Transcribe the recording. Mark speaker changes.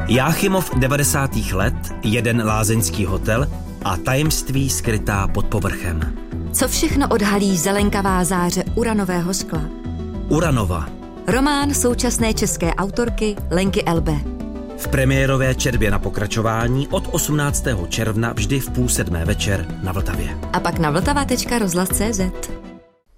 Speaker 1: Jáchymov 90. let, jeden lázeňský hotel a tajemství skrytá pod povrchem.
Speaker 2: Co všechno odhalí zelenkavá záře uranového skla?
Speaker 1: Uranova.
Speaker 2: Román současné české autorky Lenky Elbe.
Speaker 1: V premiérové četbě na pokračování od 18. června vždy v 6:30 večer na Vltavě.
Speaker 2: A pak na vltava.rozhlas.cz.